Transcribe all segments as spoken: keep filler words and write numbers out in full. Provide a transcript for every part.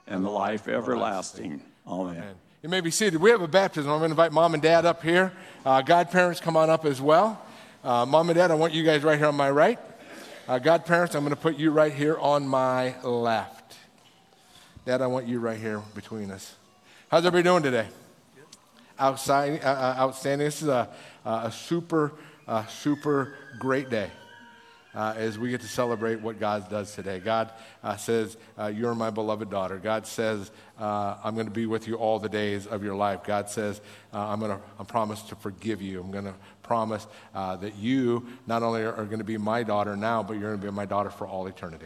and the life everlasting. Amen. Amen. You may be seated. We have a baptism. I'm going to invite mom and dad up here. Uh, godparents, come on up as well. Uh, mom and dad, I want you guys right here on my right. Uh, godparents, I'm going to put you right here on my left. Dad, I want you right here between us. How's everybody doing today? Outside, uh, uh, outstanding. This is a, uh, a super, uh, super great day uh, as we get to celebrate what God does today. God uh, says, uh, you're my beloved daughter. God says, uh, I'm going to be with you all the days of your life. God says, uh, I'm going to I promise to forgive you. I'm going to promise uh, that you not only are, are going to be my daughter now, but you're going to be my daughter for all eternity.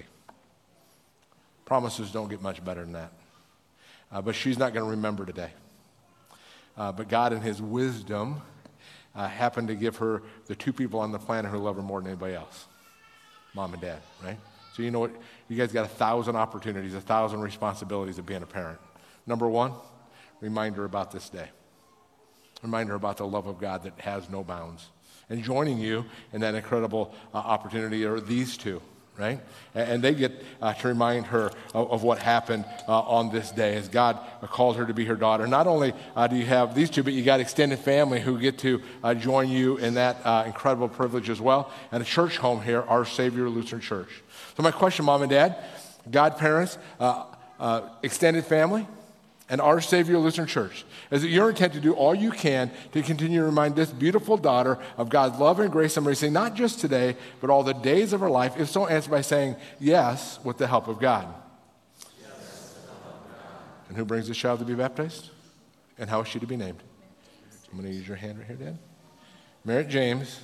Promises don't get much better than that. Uh, but she's not going to remember today. Uh, but God in his wisdom uh, happened to give her the two people on the planet who love her more than anybody else. Mom and dad, right? So you know what? You guys got a thousand opportunities, a thousand responsibilities of being a parent. Number one, remind her about this day. Remind her about the love of God that has no bounds. And joining you in that incredible uh, opportunity are these two, right? And, and they get uh, to remind her of, of what happened uh, on this day as God uh, called her to be her daughter. Not only uh, do you have these two, but you got extended family who get to uh, join you in that uh, incredible privilege as well. And a church home here, Our Savior Lutheran Church. So my question, mom and dad, godparents, uh, uh, extended family, and Our Savior Lutheran Church, is it your intent to do all you can to continue to remind this beautiful daughter of God's love and grace and mercy, not just today, but all the days of her life? If so, answer by saying yes with the help of God. Yes, with the help of God. And who brings this child to be baptized? And how is she to be named? I'm going to use your hand right here, Dad. Merritt James,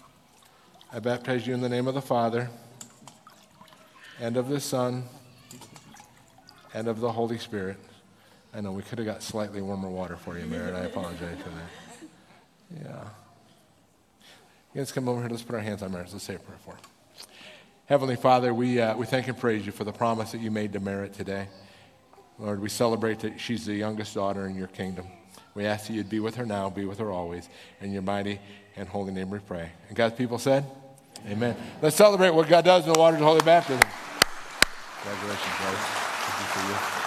I baptize you in the name of the Father, and of the Son, and of the Holy Spirit. I know, we could have got slightly warmer water for you, Merritt. I apologize for that. Yeah. You guys come over here. Let's put our hands on Merritt. Let's say a prayer for him. Heavenly Father, we, uh, we thank and praise you for the promise that you made to Merritt today. Lord, we celebrate that she's the youngest daughter in your kingdom. We ask that you'd be with her now, be with her always. In your mighty and holy name we pray. And God's people said, amen. Let's celebrate what God does in the waters of holy baptism. Congratulations, guys. Thank you for you.